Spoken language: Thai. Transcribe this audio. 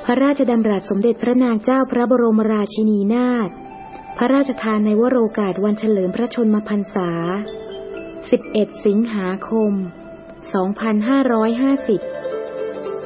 พระราชดำรัสสมเด็จพระนางเจ้าพระบรมราชินีนาถพระราชทานในวโรกาสวันเฉลิมพระชนมพรรษา11 สิงหาคม 2550